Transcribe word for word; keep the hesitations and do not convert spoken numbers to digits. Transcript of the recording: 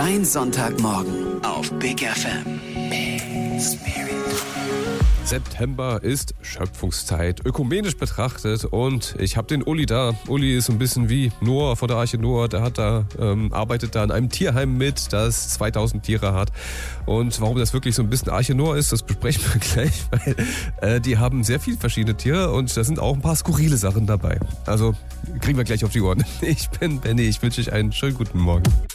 Dein Sonntagmorgen auf Big F M. Spirit. September ist Schöpfungszeit, ökumenisch betrachtet, und ich habe den Uli da. Uli ist so ein bisschen wie Noah von der Arche Noah, der hat da, ähm, arbeitet da in einem Tierheim mit, das zweitausend Tiere hat. Und warum das wirklich so ein bisschen Arche Noah ist, das besprechen wir gleich, weil äh, die haben sehr viele verschiedene Tiere und da sind auch ein paar skurrile Sachen dabei. Also kriegen wir gleich auf die Ohren. Ich bin Benny, ich wünsche euch einen schönen guten Morgen.